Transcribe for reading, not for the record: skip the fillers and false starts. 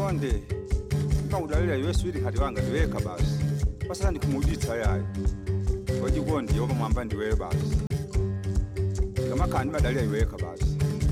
Konde kama udalila iwe swidi kati wanga ndiweka basi pasaka ndikumuditsa yayo wajikondi yoba mwamba ndiwe basi kama kandi badalila iweka basi